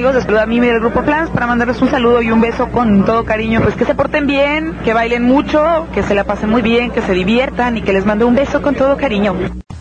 amigos, les saluda a Mimi del Grupo Flans para mandarles un saludo y un beso con todo cariño. Pues que se porten bien, que bailen mucho, que se la pasen muy bien, que se diviertan y que les mando un beso con todo cariño.